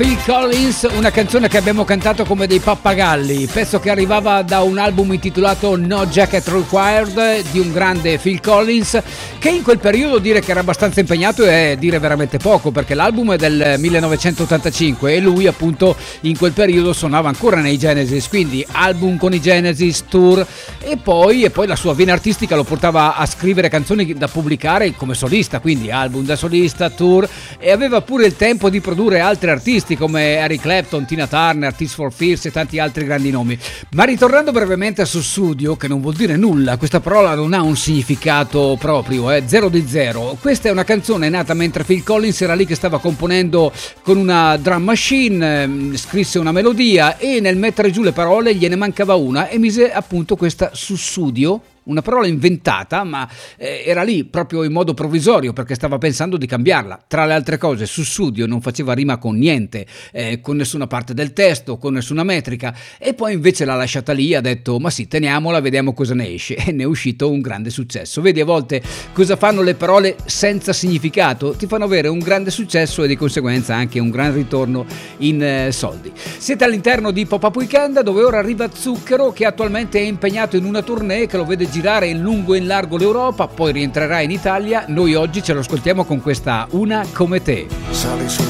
Phil Collins, una canzone che abbiamo cantato come dei pappagalli, pezzo che arrivava da un album intitolato No Jacket Required di un grande Phil Collins, che in quel periodo dire che era abbastanza impegnato è dire veramente poco, perché l'album è del 1985 e lui appunto in quel periodo suonava ancora nei Genesis, quindi album con i Genesis, tour e poi la sua vena artistica lo portava a scrivere canzoni da pubblicare come solista, quindi album da solista, tour, e aveva pure il tempo di produrre altri artisti come Eric Clapton, Tina Turner, Tears for Fears e tanti altri grandi nomi. Ma ritornando brevemente a Sussudio, che non vuol dire nulla, questa parola non ha un significato proprio, zero di zero. Questa è una canzone nata mentre Phil Collins era lì che stava componendo con una drum machine, scrisse una melodia e nel mettere giù le parole gliene mancava una e mise appunto questa Sussudio, una parola inventata, ma era lì proprio in modo provvisorio perché stava pensando di cambiarla. Tra le altre cose, Sussudio non faceva rima con niente, con nessuna parte del testo, con nessuna metrica, e poi invece l'ha lasciata lì, ha detto ma sì, teniamola, vediamo cosa ne esce, e ne è uscito un grande successo. Vedi, a volte cosa fanno le parole senza significato? Ti fanno avere un grande successo e di conseguenza anche un gran ritorno in soldi. Siete all'interno di Pop-Up Weekend, dove ora arriva Zucchero, che attualmente è impegnato in una tournée che lo vede girare in lungo e in largo l'Europa, poi rientrerà in Italia. Noi oggi ce lo ascoltiamo con questa Una come te. Sali sul